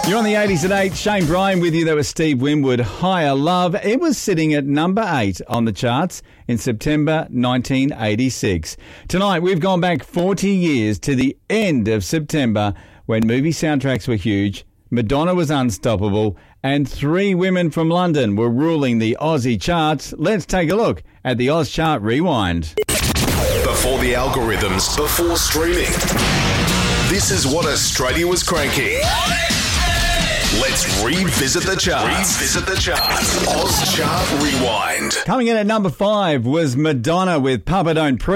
You're on the 80s at 8. Shane Bryan with you. That was Steve Winwood. Higher Love. It was sitting at number 8 on the charts in September 1986. Tonight, we've gone back 40 years to the end of September when movie soundtracks were huge, Madonna was unstoppable, and 3 women from London were ruling the Aussie charts. Let's take a look at the Oz Chart Rewind. Before the algorithms, before streaming. This is what Australia was cranking. Let's revisit the charts. Oz Chart Rewind. Coming in at number 5 was Madonna with Papa Don't Preach.